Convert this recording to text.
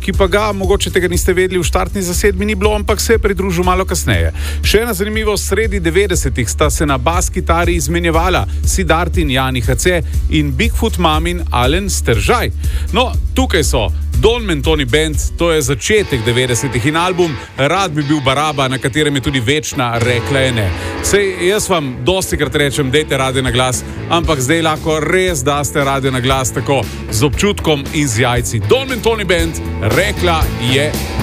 ki pa ga, mogoče tega niste vedeli, v štartni zasedbi ni bilo, ampak se je pridružil malo kasneje. Še ena zanimivost, sredi 90-ih sta se na bas kitari izmenjevala Siddharth in Jani HC in Bigfoot Mamin Alen Steržaj. No, tukaj so Don Mentoni Band, to je začetek 90-ih in album Rad bi bil Baraba, na katerem je tudi večna Rekla je ne. Sej jaz vam dostikrat rečem, dejte radio na glas, ampak zdaj lahko res daste radio na glas tako z občutkom in z jajci. Don Mentoni Band, Rekla je